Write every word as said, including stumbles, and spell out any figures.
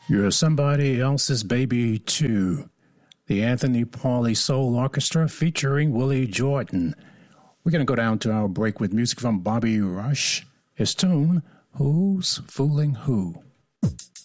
You're somebody else's baby, too. The Anthony Pauley Soul Orchestra featuring Willie Jordan. We're going to go down to our break with music from Bobby Rush. His tune, Who's Fooling Who?